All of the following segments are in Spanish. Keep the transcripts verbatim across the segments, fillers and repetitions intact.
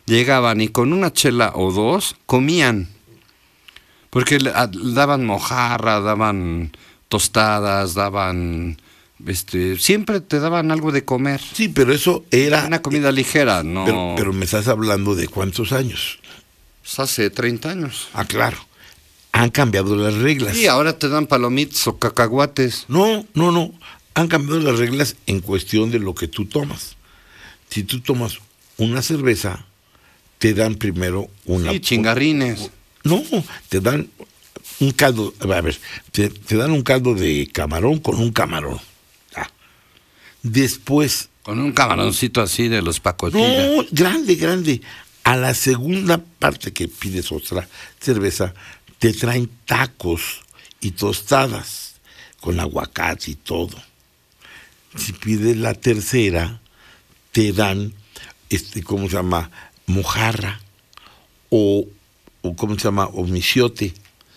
llegaban y con una chela o dos comían. Porque le, a, daban mojarra, daban tostadas, daban... Este, siempre te daban algo de comer. Sí, pero eso era... Una comida ligera, ¿no? Pero, pero me estás hablando de cuántos años. Pues hace treinta años. Ah, claro. Han cambiado las reglas. Sí, ahora te dan palomitas o cacahuates. No, no, no. Han cambiado las reglas en cuestión de lo que tú tomas. Si tú tomas una cerveza, te dan primero una... Sí, chingarrines. No, te dan un caldo, a ver, te, te dan un caldo de camarón con un camarón. Ah. Después... Con un camaroncito así de los pacotilla. No, grande, grande. A la segunda parte que pides otra cerveza, te traen tacos y tostadas con aguacate y todo. Si pides la tercera, te dan, este, ¿cómo se llama? Mojarra o, o ¿cómo se llama? O michiote.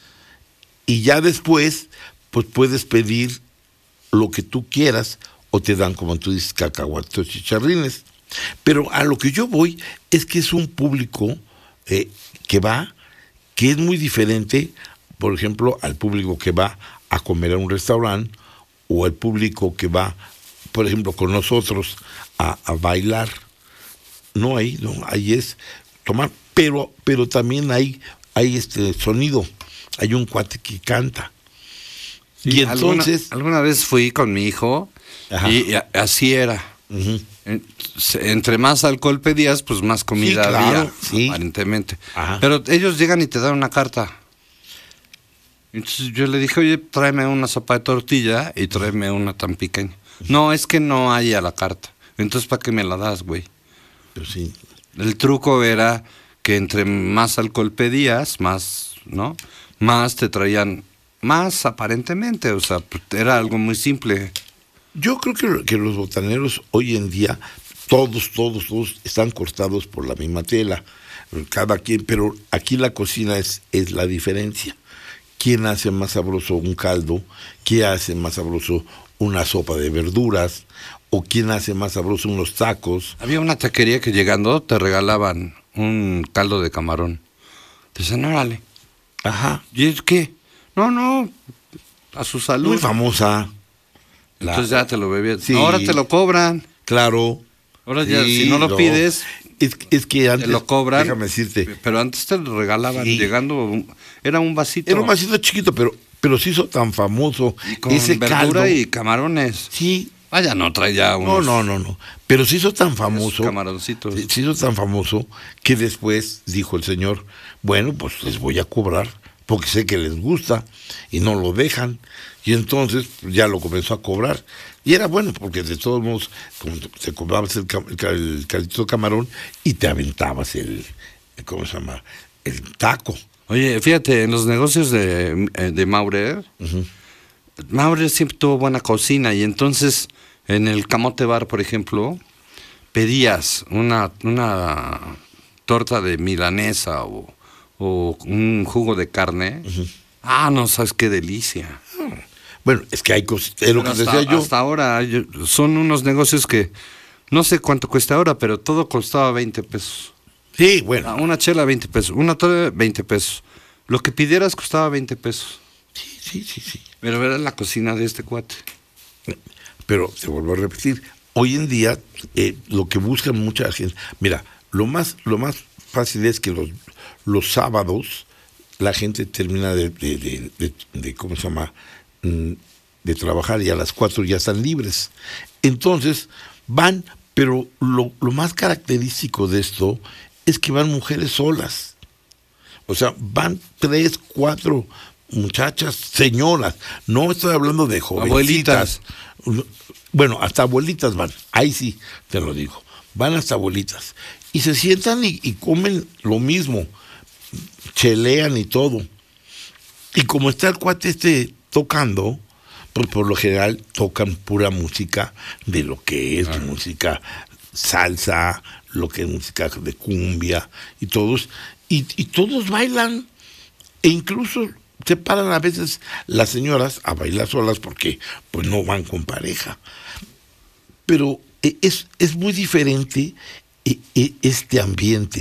Y ya después, pues puedes pedir lo que tú quieras o te dan, como tú dices, cacahuates o chicharrines. Pero a lo que yo voy es que es un público eh, que va, que es muy diferente, por ejemplo, al público que va a comer a un restaurante o al público que va, por ejemplo, con nosotros a, a bailar. No hay, no, ahí es tomar, pero, pero también hay, hay este sonido, hay un cuate que canta. Sí, y entonces... Alguna, alguna vez fui con mi hijo. Ajá. Y, y así era. Uh-huh. Entre más alcohol pedías, pues más comida sí, claro, había, sí. aparentemente. Ajá. Pero ellos llegan y te dan una carta. Entonces yo le dije, oye, tráeme una sopa de tortilla y tráeme una tan pequeña. Uh-huh. No, es que no hay a la carta. Entonces, ¿para qué me la das, güey? Pero sí. El truco era que entre más alcohol pedías, más, ¿no? Más te traían, más aparentemente. O sea, era algo muy simple. Yo creo que, que los botaneros hoy en día, todos, todos, todos están cortados por la misma tela, cada quien, pero aquí la cocina es, es la diferencia. ¿Quién hace más sabroso un caldo? ¿Quién hace más sabroso una sopa de verduras? ¿O quién hace más sabroso unos tacos? Había una taquería que llegando te regalaban un caldo de camarón. Te decían, órale. Ajá. ¿Y es qué? No, no, a su salud. Muy famosa. Entonces la, ya te lo bebías. Sí, ahora te lo cobran. Claro. Ahora ya, sí, si no lo no. pides, es, es que antes, te lo cobran. Déjame decirte. Pero antes te lo regalaban sí. llegando, era un vasito. Era un vasito chiquito, pero, pero se hizo tan famoso. Y con ese verdura caldo. Y camarones. Sí. Vaya, no trae ya unos... No, no, no, no. Pero se hizo tan famoso. Camaroncitos. Se hizo tan famoso que después dijo el señor, bueno, pues les voy a cobrar, porque sé que les gusta, y no lo dejan. Y entonces ya lo comenzó a cobrar. Y era bueno, porque de todos modos, como te cobrabas el, el, el caldito de camarón y te aventabas el, ¿cómo se llama? El taco. Oye, fíjate, en los negocios de, de Maurer, uh-huh. Maurer siempre tuvo buena cocina, y entonces en el Camote Bar, por ejemplo, pedías una, una torta de milanesa o, o un jugo de carne. Uh-huh. Ah, no sabes qué delicia. Uh-huh. Bueno, es que hay cosas, es lo que hasta, decía yo. Hasta ahora yo, son unos negocios que no sé cuánto cuesta ahora, pero todo costaba veinte pesos. Sí, bueno. Una chela veinte pesos, una torre veinte pesos. Lo que pidieras costaba veinte pesos. Sí, sí, sí, sí. Pero era la cocina de este cuate. Pero te vuelvo a repetir, hoy en día eh, lo que buscan mucha gente, mira, lo más, lo más fácil es que los, los sábados la gente termina de, de, de, de, de ¿cómo se llama? de trabajar y a las cuatro ya están libres. Entonces van, pero lo, lo más característico de esto es que van mujeres solas. O sea, van tres, cuatro muchachas, señoras. No estoy hablando de jovencitas. Abuelitas. Bueno, hasta abuelitas van. Ahí sí, te lo digo. Van hasta abuelitas. Y se sientan y, y comen lo mismo. Chelean y todo. Y como está el cuate este tocando, pues por lo general tocan pura música de lo que es ah. música salsa, lo que es música de cumbia y todos, y, y todos bailan, e incluso se paran a veces las señoras a bailar solas porque pues no van con pareja. Pero es, es muy diferente este ambiente